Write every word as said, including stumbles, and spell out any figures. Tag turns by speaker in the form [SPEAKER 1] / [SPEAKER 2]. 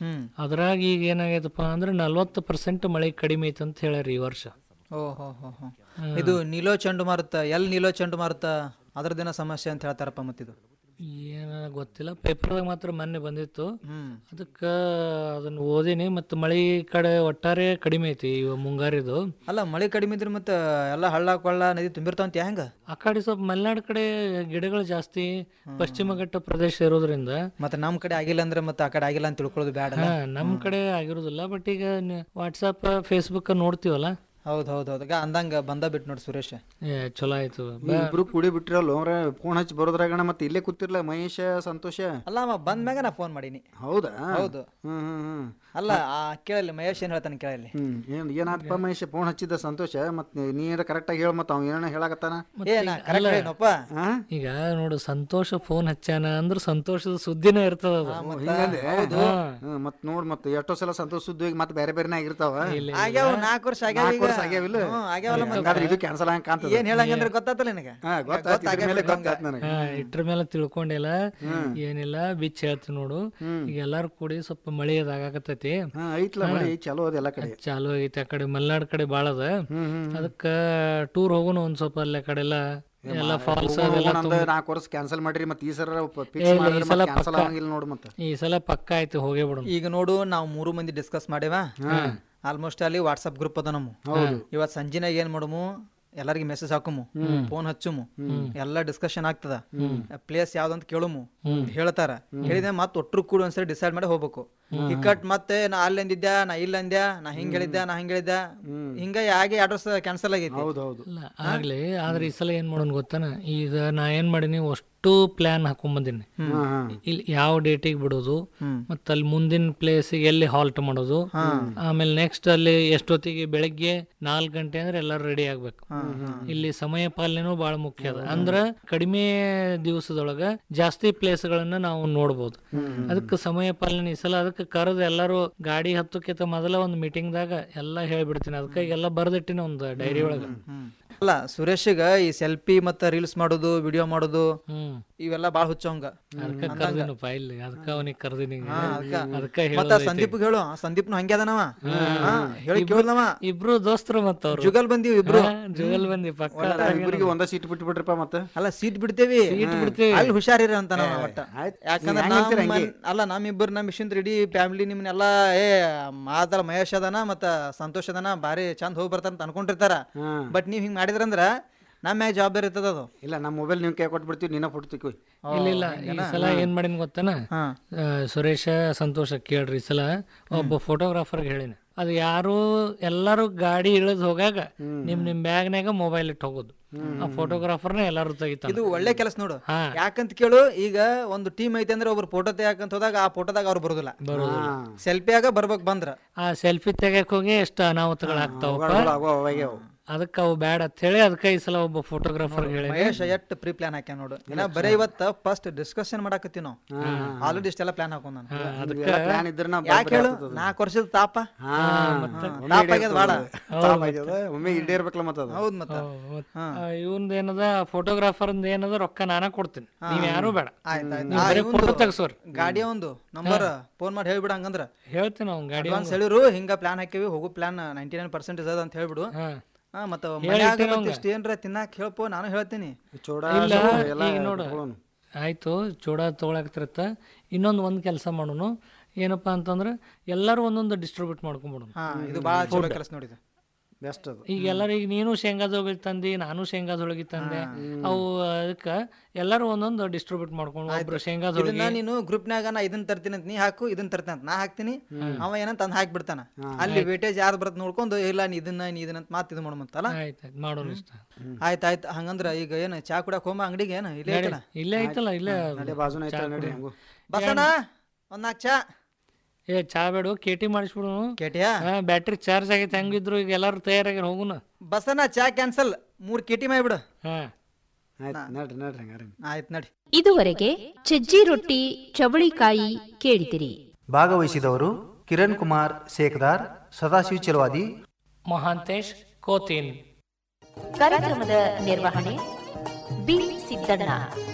[SPEAKER 1] ಅದ್ರಾಗ ಈಗ ಏನಾಗೈತಪ್ಪ ಅಂದ್ರೆ ನಲ್ವತ್ತು ಪರ್ಸೆಂಟ್ ಮಳೆ ಕಡಿಮೆ ಐತೆ ಅಂತ ಹೇಳ್ಯಾರ ಈ ವರ್ಷ.
[SPEAKER 2] ಓಹೋ ಹೋ ಹೋ ಇದು ನೀಲೋ ಚಂಡಮಾರುತ ಎಲ್ ನೀಲೋ ಚಂಡಮಾರುತ ಅದ್ರದ್ದೇನ ಸಮಸ್ಯೆ ಅಂತ ಹೇಳ್ತಾರಪ್ಪ ಮತ್ತಿದು
[SPEAKER 1] ಏನ ಗೊತ್ತಿಲ್ಲ, ಪೇಪರ್ದಾಗ ಮಾತ್ರ ಮೊನ್ನೆ ಬಂದಿತ್ತು. ಅದಕ್ಕೆ ಅದನ್ನ ಓದಿನಿ. ಮತ್ತು ಮಳೆ ಕಡೆ ಒಟ್ಟಾರೆ ಕಡಿಮೆ ಐತಿ ಇವ ಮುಂಗಾರಿದು.
[SPEAKER 2] ಅಲ್ಲ ಮಳೆ ಕಡಿಮೆ ಇದ್ರೆ ಮತ್ತೆ ಎಲ್ಲ ಹಳ್ಳ ಕೊಳ್ಳ ನದಿ ತುಂಬಿರ್ತಾವಂತ ಹೆಂಗ?
[SPEAKER 1] ಆ ಕಡೆ ಸ್ವಲ್ಪ ಮಲೆನಾಡು ಕಡೆ ಗಿಡಗಳು ಜಾಸ್ತಿ, ಪಶ್ಚಿಮ ಘಟ್ಟ ಪ್ರದೇಶ ಇರೋದ್ರಿಂದ.
[SPEAKER 2] ಮತ್ತೆ ನಮ್ ಕಡೆ ಆಗಿಲ್ಲ ಅಂದ್ರೆ ಮತ್ತೆ ಆ ಕಡೆ ಆಗಿಲ್ಲ ಅಂತ ತಿಳ್ಕೊಳ್ಳೋದು ಬೇಡ.
[SPEAKER 1] ನಮ್ ಕಡೆ ಆಗಿರೋದಿಲ್ಲ. ಬಟ್ ಈಗ ವಾಟ್ಸಪ್ ಫೇಸ್ಬುಕ್ ನೋಡ್ತೀವಲ್ಲ.
[SPEAKER 2] ಹೌದ್ ಹೌದ್ ಹೌದ್ ಹಂದಂಗ ಬಂದ ಬಿಟ್ಟು ನೋಡಿ ಸುರೇಶ್.
[SPEAKER 1] ಏ ಚಲೋ ಆಯ್ತು.
[SPEAKER 3] ಇಬ್ರು ಕೂಡಿ ಬಿಟ್ಟಿರಲ್ಲ ಅವ್ರೆ ಫೋನ್ ಹಚ್ಚಿ ಬರೋದ್ರಾಗಣ ಮತ್ತೆ ಇಲ್ಲೇ ಕೂತಿರ್ಲ ಮಹೇಶ ಸಂತೋಷ.
[SPEAKER 2] ಅಲ್ಲ ಅವ ಬಂದ ಮ್ಯಾಗ ನಾ ಫೋನ್ ಮಾಡೀನಿ.
[SPEAKER 3] ಹೌದಾ?
[SPEAKER 2] ಹೌದು.
[SPEAKER 3] ಹ್ಮ್ ಹ್ಮ್ ಹ್ಮ್
[SPEAKER 2] ಅಲ್ಲ ಆ ಕೇಳಲಿ ಮಹೇಶ್ ಏನ್ ಹೇಳ್ತಾನೆ ಕೇಳಲಿ.
[SPEAKER 3] ಹ್ಮ್ ಏನ್ ಏನಾದಪ್ಪ ಮಹೇಶ್ ಫೋನ್ ಹಚ್ಚಿದ್ದ ಸಂತೋಷ? ಮತ್ ನೀ ಕರೆಕ್ಟ್ ಆಗಿ ಹೇಳ ಮತ್ತ ಅವ್ ಏನ ಹೇಳಕತ್ತಾನ?
[SPEAKER 1] ಈಗ ನೋಡು ಸಂತೋಷ ಫೋನ್ ಹಚ್ಚಾನ ಅಂದ್ರ ಸಂತೋಷದ ಸುದ್ದಿನ ಇರ್ತದ.
[SPEAKER 3] ಮತ್ ನೋಡ್ ಮತ್ ಎಷ್ಟೋ ಸಲ ಸಂತೋಷ ಸುದ್ದಿ ಮತ್ತೆ ಬೇರೆ ಬೇರೆನೇ ಆಗಿರ್ತಾವ.
[SPEAKER 2] ನಾಲ್ಕು ವರ್ಷ ಆಗ್ಯಾವ.
[SPEAKER 3] ಇದು ಕ್ಯಾನ್ಸಲ್ ಆಗಂತ
[SPEAKER 2] ಏನ್ ಹೇಳಂಗಂದ್ರೆ ಗೊತ್ತಾತಲ್ಲ ನಿನಗೆ?
[SPEAKER 1] ಇಟ್ರ ಮೇಲೆ ತಿಳ್ಕೊಂಡಿಲ್ಲ ಏನಿಲ್ಲ ಬಿಚ್ ಹೇಳ್ತೀನಿ ನೋಡು. ಈಗ ಎಲ್ಲಾರು ಕೂಡಿ ಸ್ವಲ್ಪ ಮಳಿ ಅದಾಗತೈತಿ.
[SPEAKER 3] ಚಲೋ ಅದೆಲ್ಲ ಕಡೆ
[SPEAKER 1] ಚಾಲು ಆಗೈತಿ. ಆ ಕಡೆ ಮಲೆನಾಡ್ ಕಡೆ ಬಾಳ ಅದ. ಅದಕ್ಕ ಟೂರ್ ಹೋಗೋಣ ಒಂದ್ ಸ್ವಲ್ಪ ಅಲ್ಲೇ ಕಡೆ ಎಲ್ಲ ಎಲ್ಲ ಫಾಲ್ಸ್
[SPEAKER 3] ನಾಲ್ಕು ವರ್ಷ ಕ್ಯಾನ್ಸಲ್ ಮಾಡ್ರಿ ಮತ್ತೆ ಈ ಸಲ ನೋಡು. ಮತ್ತೆ
[SPEAKER 1] ಈ ಸಲ ಪಕ್ಕ ಆಯ್ತು ಹೋಗೇ ಬಿಡು.
[SPEAKER 2] ಈಗ ನೋಡು ನಾವು ಮೂರು ಮಂದಿ ಡಿಸ್ಕಸ್ ಮಾಡೇವ. ಆಲ್ಮೋಸ್ಟ್ ಅಲ್ಲಿ ವಾಟ್ಸಪ್ ಗ್ರೂಪ್ ಅದ ನಮ್ಮ. ಇವತ್ ಸಂಜಿನಾಗ ಏನ್ ಮಾಡಮು, ಎಲ್ಲರಿಗೆ ಮೆಸೇಜ್ ಹಾಕಮು, ಫೋನ್ ಹಚ್ಚುಮು, ಎಲ್ಲಾ ಡಿಸ್ಕಷನ್ ಆಗ್ತದ. ಪ್ಲೇಸ್ ಯಾವ್ದಂತ ಕೇಳಮು, ಹೇಳ್ತಾರ. ಹೇಳಿದ್ರೆ ಮತ್ ಒಟ್ಟರು ಕೂಡ ಒಂದ್ಸರಿ ಡಿಸೈಡ್ ಮಾಡಿ ಹೋಗ್ಬೇಕು. ಟಿಕೆಟ್ ಮತ್ತೆ ನಾ ಅಲ್ಲಿ ಅಂದಿದ್ಯಾ, ನಾ ಇಲ್ಲ ಅಂದ್ಯಾ, ನಾ ಹಿಂಗ್ ಹೇಳಿದ್ಯಾ, ನಾ ಹಿಂಗ್ ಹೇಳಿದ್ಯಾ, ಹಿಂಗ ಯಾಕೆ ಅಡ್ರೆಸ್ ಕ್ಯಾನ್ಸಲ್ ಆಗೈತಿ.
[SPEAKER 1] ಆಗ್ಲಿ ಆದ್ರೆ ಈ ಸಲ ಏನ್ ಮಾಡೋಣ ಗೊತ್ತಾನ? ಈಗ ನಾ ಏನ್ ಮಾಡೀನಿ ಅಷ್ಟು ಪ್ಲಾನ್ ಹಾಕೊಂಡ್ ಬಂದಿನಿ. ಇಲ್ಲಿ ಯಾವ ಡೇಟಿಗೆ ಬಿಡೋದು, ಮತ್ತ ಅಲ್ಲಿ ಮುಂದಿನ ಪ್ಲೇಸ್ ಎಲ್ಲಿ ಹಾಲ್ಟ್ ಮಾಡೋದು, ಆಮೇಲೆ ನೆಕ್ಸ್ಟ್ ಅಲ್ಲಿ ಎಷ್ಟೊತ್ತಿಗೆ ಬೆಳಗ್ಗೆ ನಾಲ್ಕು ಗಂಟೆ ಅಂದ್ರೆ ಎಲ್ಲಾರು ರೆಡಿ ಆಗ್ಬೇಕು. ಇಲ್ಲಿ ಸಮಯ ಪಾಲನೆನೂ ಬಹಳ ಮುಖ್ಯ ಅದ. ಅಂದ್ರ ಕಡಿಮೆ ದಿವಸದೊಳಗ ಜಾಸ್ತಿ ಪ್ಲೇಸ್ ಗಳನ್ನ ನಾವು ನೋಡ್ಬೋದು. ಅದಕ್ಕೆ ಸಮಯ ಪಾಲನೆ ಈ ಸಲ ಅದಕ್ಕೆ ಕರೆದು ಎಲ್ಲಾರು ಗಾಡಿ ಹತ್ತಕ್ಕಿಂತ ಮೊದಲ ಒಂದು ಮೀಟಿಂಗ್ ದಾಗ ಎಲ್ಲಾ ಹೇಳ್ಬಿಡ್ತೀನಿ. ಅದಕ್ಕೆ ಎಲ್ಲ ಬರ್ದಿಟ್ಟಿನ ಒಂದು ಡೈರಿ ಒಳಗ.
[SPEAKER 2] ಅಲ್ಲ ಸುರೇಶ್ಗ ಈ ಸೆಲ್ಫಿ ಮತ್ತ ರೀಲ್ಸ್ ಮಾಡೋದು, ವಿಡಿಯೋ ಮಾಡೋದು ಇವೆಲ್ಲ ಬಾಳ ಹುಚ್ಚವಂಗ. ಮತ್ತ ಸಂದೀಪ್ ಹೇಳು, ಸಂದೀಪ್ನು ಹಂಗೆ ಅದನವ, ಹೇಳಿ ಕೇಳನವ.
[SPEAKER 1] ಇಬ್ರು ದೋಸ್ತರು ಮತ್ತ ಅವ್ರು
[SPEAKER 2] ಜುಗಲ್ ಬಂದಿವಿ ಇಬ್ರು.
[SPEAKER 1] ಜುಗಲ್ ಬಂದಿ ಪಕ್ಕ
[SPEAKER 3] ಇಬ್ಬರಿಗೆ ಒಂದ ಸೀಟ್ ಬಿಟ್ಟು ಬಿಡ್ರಪ್ಪ. ಮತ್ತೆ
[SPEAKER 2] ಅಲ್ಲ ಸೀಟ್ ಬಿಡ್ತೇವಿ, ಅಲ್ಲಿ ಹುಷಾರಿರ ಅಂತ ನಾವು ಒಟ್ಟ. ಯಾಕಂದ್ರೆ ಅಲ್ಲ ನಮ್ಮಿಬ್ಬರು ನಮ್ ಇಷ್ಟಿಂದ ಇಡೀ ಫ್ಯಾಮಿಲಿ ನಿಮ್ನೆಲ್ಲಾ ಏ ಮಾದಲ ಮಹೇಶ್ ಅದನ ಮತ್ತ ಸಂತೋಷ್ ಅದನ ಬಾರಿ ಚಂದ ಹೋಗಿ ಬರ್ತಾರ ಅಂತ ಅನ್ಕೊಂಡಿರ್ತಾರ. ಬಟ್ ನೀವ್ ಹಿಂಗ್ ಮಾಡಿದ್ರಂದ್ರ ನಮ್ಮ ಮ್ಯಾಗ ಜವಾಬ್ದಾರಿ ಇರ್ತದ ಅದು.
[SPEAKER 3] ಇಲ್ಲ ನಮ್ಮ ಮೊಬೈಲ್ ನೀವು ಕೈ ಕೊಟ್ಬಿಡ್ತೀವಿ, ನೀನ ಫೋಟೋ.
[SPEAKER 1] ಇಲ್ಲ ಇಲ್ಲ ಈ ಸಲ ಏನ್ ಮಾಡಿನ ಗೊತ್ತಾನ? ಸುರೇಶ ಸಂತೋಷ ಕೇಳ್ರಿ, ಈ ಸಲ ಒಬ್ಬ ಫೋಟೋಗ್ರಾಫರ್ಗೆ ಹೇಳಿನ. ಅದು ಯಾರು ಎಲ್ಲಾರು ಗಾಡಿ ಇಳಿದ್ ಹೋಗಾಗ ನಿಮ್ ನಿಮ್ ಬ್ಯಾಗ್ನಾಗ ಮೊಬೈಲ್ ಇಟ್ಟು ಹೋಗೋದು. ಆ ಫೋಟೋಗ್ರಾಫರ್ನ ಎಲ್ಲಾರು ತೆಗಿತಾರ.
[SPEAKER 2] ಇದು ಒಳ್ಳೆ ಕೆಲಸ ನೋಡು. ಯಾಕಂತ ಕೇಳು, ಈಗ ಒಂದು ಟೀಮ್ ಐತೆ ಅಂದ್ರೆ ಒಬ್ರು ಫೋಟೋ ತೆಗಿಯಕಂತ ಹೋದಾಗ ಆ ಫೋಟೋದಾಗ ಅವ್ರು ಬರೋದಿಲ್ಲ. ಸೆಲ್ಫಿಯಾಗ ಬರ್ಬೇಕ್ ಬಂದ್ರ ಆ ಸೆಲ್ಫಿ ತೆಗಿಯಕ್ ಹೋಗಿ ಎಷ್ಟು ಅನಾಹುತಗಳಾಗ್ತಾವ. ಅದಕ್ಕೆ ಅವು ಬ್ಯಾಡ ಅಂತ ಹೇಳಿ ಅದಕ್ಕೆ ಈ ಸಲ ಒಬ್ಬ ಫೋಟೋಗ್ರಾಫರ್ ಹೇಳಿ ಮಹೇಶ್ ಎಟ್ ಪ್ರೀ ಪ್ಲಾನ್ ಹಾಕ್ಯ ನೋಡು. ಇನ್ನ ಬರೀ ಇವತ್ತ ಫಸ್ಟ್ ಡಿಸ್ಕಷನ್ ಮಾಡಾಕತ್ತೀವಿ ನಾವು. ಆಲ್ರೆಡಿ ಇಷ್ಟೆಲ್ಲ ಪ್ಲಾನ್ ಹಾಕೊಂಡ್ ನಾನು. ಯಾಕೆ ಹೇಳು, ನಾಲ್ಕು ವರ್ಷದ ತಾಪ
[SPEAKER 3] ಒಮ್ಮೆ ಇಡೇರ್ಬೇಕಲ್ಲ. ಮತ್ತ
[SPEAKER 2] ಹೌದ್ ಮತ್ತ
[SPEAKER 1] ಇವಂದ ಏನದ ಫೋಟೋಗ್ರಾಫರ್ ಏನದ ರೊಕ್ಕ ನಾನ ಕೊಡ್ತೀನಿ, ನೀವ್ ಯಾರು ಬೇಡ. ಆಯ್ತಾಯ್ತು ಫೋಟೋ ತೆಗ್ಸೋರಿ.
[SPEAKER 2] ಗಾಡಿ ಒಂದು ನಂಬರ್ ಫೋನ್ ಮಾಡಿ ಹೇಳ್ಬಿಡ. ಹಂಗಂದ್ರ
[SPEAKER 1] ಹೇಳ್ತೀನಿ ಅವ್ನ ಗಾಡಿ
[SPEAKER 2] ಹೇಳಿರು ಹಿಂಗ ಪ್ಲಾನ್ ಹಾಕಿವಿ, ಹೋಗೋ ಪ್ಲಾನ್ ನೈಂಟಿ ನೈನ್ ಪರ್ಸೆಂಟೇಜ್ ಅದ ಅಂತ ಹೇಳ್ಬಿಡು. ಮತ್ತ ಏನ್ರ ತಿನ್ನಾಕ ಹೇಳ್ಪೋ, ನಾನು ಹೇಳ್ತೀನಿ.
[SPEAKER 1] ಈಗ ನೋಡು ಆಯ್ತು ಚೂಡ ತಗೊಳಕತ್ತಿರತ್ತ. ಇನ್ನೊಂದು ಒಂದ್ ಕೆಲಸ ಮಾಡೋನು ಏನಪ್ಪಾ ಅಂತಂದ್ರ ಎಲ್ಲಾರು ಒಂದೊಂದು ಡಿಸ್ಟ್ರಿಬ್ಯೂಟ್ ಮಾಡ್ಕೊಂಡ್ಬಿಡೋಣ.
[SPEAKER 2] ಇದು ಬಾಳ ಚಲೋ ಕೆಲಸ ನೋಡಿದ.
[SPEAKER 1] ಈಗ ಎಲ್ಲಾರು ಈಗ ನೀನು ಶೇಂಗಾದೊಳಗೆ ತಂದಿ, ನಾನು ಶೇಂಗಾದೊಳಗೆ ತಂದೆ. ಅವು ಅದಕ್ಕ ಎಲ್ಲಾರು ಒಂದೊಂದು ಡಿಸ್ಟ್ರಿಬ್ಯೂಟ್ ಮಾಡ್ಕೊಂಡು ಒಬ್ರು ಶೇಂಗಾದೊಳಗೆ
[SPEAKER 2] ನೀನು ಗ್ರೂಪ್ನಾಗ ನಾ ಇದನ್ನ ತರ್ತೀನಿ ಅಂತ ನೀ ಹಾಕು, ಇದನ್ನ ತರ್ತೀನಿ ಅಂತ ನಾ ಹಾಕ್ತೀನಿ. ಅವ ಏನಂತ ತಂದ್ ಹಾಕಿ ಬಿಡ್ತಾನ. ಅಲ್ಲಿ ವೇಟೇಜ್ ಯಾರು ಬರತ್ ನೋಡ್ಕೊಂಡು ಇಲ್ಲ ನೀ ಇದನ್ನ ನೀ ಇದನ್ನ ಮಾತ್ ಇದು ಮಾಡೋಮಂತಲ್ಲ.
[SPEAKER 1] ಆಯ್ತಾಯ್ತು ಮಾಡೋಣ ಇಷ್ಟ.
[SPEAKER 2] ಆಯ್ತಾಯ್ತು ಹಂಗಂದ್ರ ಈಗ ಏನ್ ಚಾ ಕುಡಕ್ ಹೋಮ ಅಂಗಡಿಗೆ ಏನ ಇಲ್ಲೇ ಐತಲ್ಲ?
[SPEAKER 1] ಇಲ್ಲೇ ಐತಲ್ಲ, ಇಲ್ಲೇ
[SPEAKER 2] ಬಸಣ್ಣ ಒಂದ್ ನಾಲ್ಕು ಚಾ.
[SPEAKER 1] ಏ ಚಾ ಬೇಡ, ಕೇಟಿ ಮಾಡಿಸ್ಬಿಡು.
[SPEAKER 2] ಕೇಟಿಯಾ?
[SPEAKER 1] ಬ್ಯಾಟ್ರಿ ಚಾರ್ಜ್ ಆಗೈತೆ. ಹೆಂಗಿದ್ರು ಈಗ ಎಲ್ಲಾರು ತಯಾರಾಗಿ ಹೋಗುನ.
[SPEAKER 2] ಬಸಣ್ಣ ಚಾ ಕ್ಯಾನ್ಸಲ್, ಮೂರ್ ಕೇಟಿ ಮಾಡಿಬಿಡು.
[SPEAKER 4] ಆಯ್ತು ನಡಿ. ಇದುವರೆಗೆ ಸಜ್ಜಿ ರೊಟ್ಟಿ ಚವಳಿಕಾಯಿ ಕೇಳಿದಿರಿ.
[SPEAKER 2] ಭಾಗವಹಿಸಿದವರು ಕಿರಣ್ ಕುಮಾರ್ ಸೇಕದಾರ್, ಸದಾಶಿವ ಚಲವಾದಿ,
[SPEAKER 1] ಮಹಾಂತೇಶ್ ಕೋತಿನ್.
[SPEAKER 4] ಕಾರ್ಯಕ್ರಮದ ನಿರ್ವಹಣೆ ಬಿ ಸಿದ್ದಣ್ಣ.